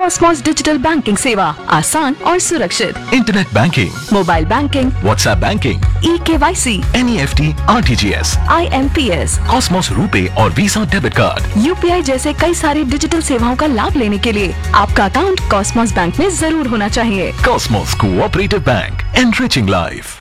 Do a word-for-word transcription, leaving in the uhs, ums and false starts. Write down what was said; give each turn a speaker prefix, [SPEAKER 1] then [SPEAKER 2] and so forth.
[SPEAKER 1] Cosmos digital banking सेवा आसान और सुरक्षित।
[SPEAKER 2] Internet banking,
[SPEAKER 1] mobile banking,
[SPEAKER 2] WhatsApp banking,
[SPEAKER 1] e KYC,
[SPEAKER 2] N E F T, R T G S,
[SPEAKER 1] I am P S,
[SPEAKER 2] Cosmos RuPay और visa debit card,
[SPEAKER 1] U P I जैसे कई सारी digital सेवाओं का लाभ लेने के लिए आपका अकाउंट कॉस्मोस बैंक में जरूर होना चाहिए।
[SPEAKER 2] Cosmos cooperative bank, enriching life.